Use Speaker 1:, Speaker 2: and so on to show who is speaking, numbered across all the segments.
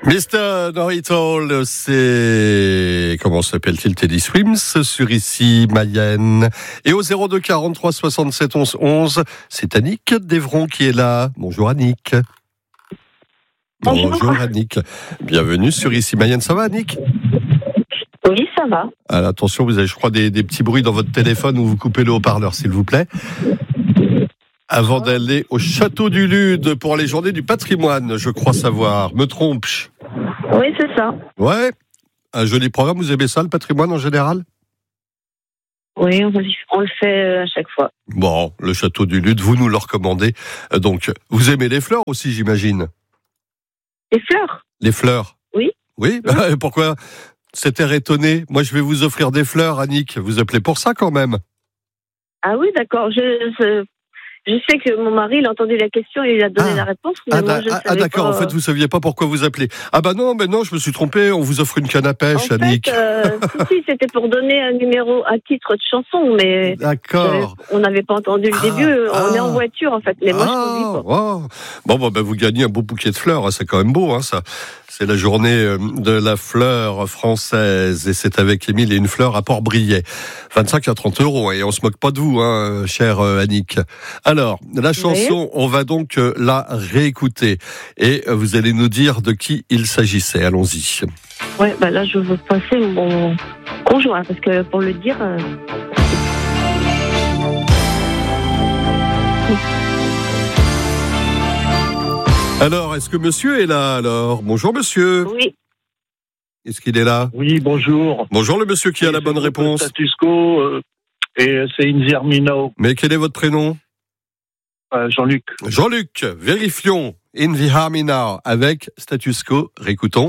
Speaker 1: Mr. Know-It-All, c'est, comment s'appelle-t-il, Teddy Swims, sur ici, Mayenne. Et au 02 43 67 11 11, c'est Annick d'Evron qui est là. Bonjour Annick. Bonjour Annick. Bienvenue sur ici, Mayenne. Ça va Annick ?
Speaker 2: Oui, ça va.
Speaker 1: Alors, attention, vous avez, je crois, des petits bruits dans votre téléphone où vous coupez le haut-parleur, s'il vous plaît. Avant d'aller au Château du Lude pour les Journées du Patrimoine, je crois savoir. Me trompe?
Speaker 2: Oui, c'est ça.
Speaker 1: Ouais. Un joli programme. Vous aimez ça, le patrimoine en général?
Speaker 2: Oui, on le fait à chaque fois.
Speaker 1: Bon, le Château du Lude, vous nous le recommandez. Donc, vous aimez les fleurs aussi, j'imagine?
Speaker 2: Les fleurs?
Speaker 1: Les fleurs?
Speaker 2: Oui.
Speaker 1: Oui. Pourquoi cet air étonné? Moi, je vais vous offrir des fleurs, Annick. Vous appelez pour ça quand même?
Speaker 2: Ah oui, d'accord. Je sais que mon mari, il a entendu la question et il a donné la réponse. Mais moi, je savais
Speaker 1: d'accord.
Speaker 2: pas.
Speaker 1: En fait, vous saviez pas pourquoi vous appelez. Ah bah non, mais non, je me suis trompé. On vous offre une canne à pêche, Annick.
Speaker 2: Si, c'était pour donner un numéro, un titre de chanson, mais
Speaker 1: d'accord.
Speaker 2: On n'avait pas entendu le début. On est en voiture, en fait. Mais moi, je conduis pas.
Speaker 1: Bon, vous gagnez un beau bouquet de fleurs. C'est quand même beau, hein, ça. C'est la journée de la fleur française et c'est avec Émile et une fleur à Port-Briet. 25 à 30 €. Et on se moque pas de vous, hein, chère Annick. Alors, la chanson, on va donc la réécouter et vous allez nous dire de qui il s'agissait. Allons-y.
Speaker 2: Ouais, bah là, je veux passer mon conjoint parce que pour le dire.
Speaker 1: Alors, est-ce que monsieur est là alors? Bonjour monsieur.
Speaker 2: Oui.
Speaker 1: Est-ce qu'il est là?
Speaker 3: Oui, bonjour.
Speaker 1: Bonjour le monsieur qui a la bonne réponse.
Speaker 3: Status Quo et c'est Invi Arminao.
Speaker 1: Mais quel est votre prénom?
Speaker 3: Jean-Luc.
Speaker 1: Jean-Luc, vérifions. In the Harmony Now avec Status Quo. Réécoutons.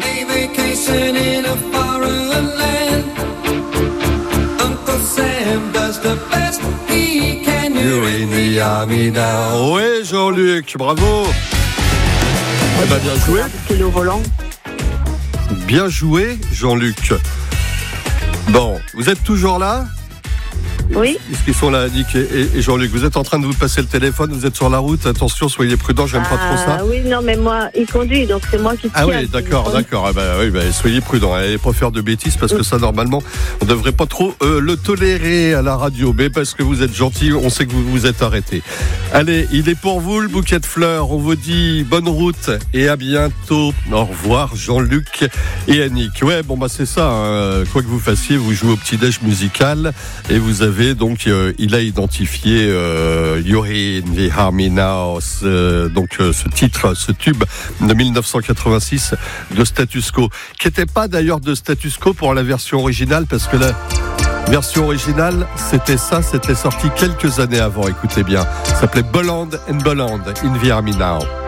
Speaker 1: You're in the army now. Oui, Jean-Luc, bravo. Eh ben, bien joué.
Speaker 2: C'est le volant.
Speaker 1: Bien joué, Jean-Luc. Bon, vous êtes toujours là?
Speaker 2: Oui.
Speaker 1: Est-ce qu'ils sont là, Annick et Jean-Luc? Vous êtes en train de vous passer le téléphone, vous êtes sur la route, attention, soyez prudents, j'aime pas trop ça.
Speaker 2: Ah oui, non, mais moi, il conduit, donc c'est moi qui tiens.
Speaker 1: Ah oui, d'accord. Soyez prudents, et pas faire de bêtises, parce que ça, normalement, on devrait pas trop le tolérer à la radio, mais parce que vous êtes gentil, on sait que vous vous êtes arrêté. Allez, il est pour vous, le bouquet de fleurs, on vous dit bonne route, et à bientôt. Au revoir, Jean-Luc et Annick. Ouais, bon, bah c'est ça, hein. Quoi que vous fassiez, vous jouez au petit-déj musical, et vous avez donc il a identifié You're in the Harmony Now, ce titre, ce tube de 1986 de Status Quo, qui n'était pas d'ailleurs de Status Quo pour la version originale, parce que la version originale c'était sorti quelques années avant. Écoutez bien, ça s'appelait Bolland and Bolland, In the Harmony Now.